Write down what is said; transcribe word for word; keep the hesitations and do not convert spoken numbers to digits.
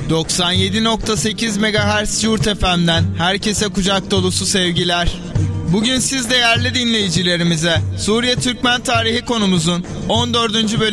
doksan yedi nokta sekiz megahertz Yurt F M'den herkese kucak dolusu sevgiler. Bugün siz değerli dinleyicilerimize Suriye Türkmen tarihi konumuzun on dördüncü bölümünü